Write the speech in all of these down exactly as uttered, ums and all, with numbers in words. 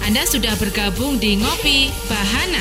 Anda sudah bergabung di Ngopi Bahana.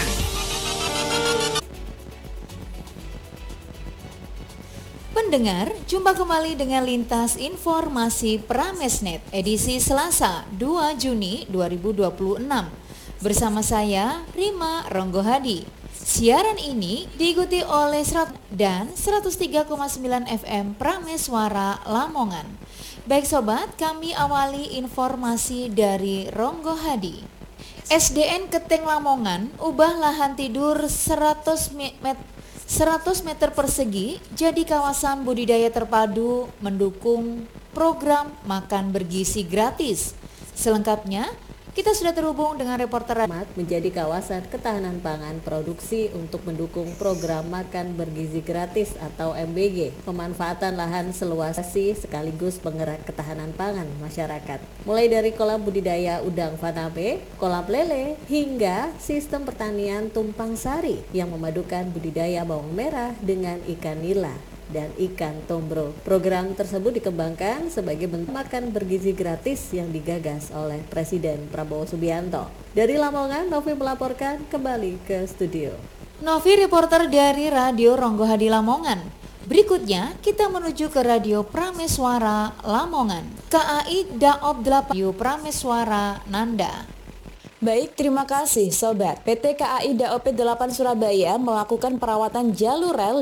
Pendengar, jumpa kembali dengan Lintas Informasi Pramesnet edisi Selasa dua Juni dua ribu dua puluh enam. Bersama saya, Rima Ronggohadi. Siaran ini diikuti oleh seratus dan seratus tiga koma sembilan F M Prameswara Lamongan. Baik sobat, kami awali informasi dari Ronggohadi. S D N Keteng Lamongan ubah lahan tidur seratus meter persegi jadi kawasan budidaya terpadu mendukung program makan bergizi gratis. Selengkapnya, kita sudah terhubung dengan reporter menjadi kawasan ketahanan pangan produksi untuk mendukung program makan bergizi gratis atau M B G. Pemanfaatan lahan seluas sekaligus penggerak ketahanan pangan masyarakat. Mulai dari kolam budidaya udang fanabe, kolam lele, hingga sistem pertanian tumpang sari yang memadukan budidaya bawang merah dengan ikan nila dan ikan tombro. Program tersebut dikembangkan sebagai bentuk makan bergizi gratis yang digagas oleh Presiden Prabowo Subianto. Dari Lamongan, Novi melaporkan kembali ke studio. Novi, reporter dari Radio Ronggohadi Lamongan. Berikutnya kita menuju ke Radio Prameswara Lamongan. K A I Daop delapan Radio Prameswara Nanda. Baik, terima kasih Sobat. P T K A I Daop delapan Surabaya melakukan perawatan jalur rel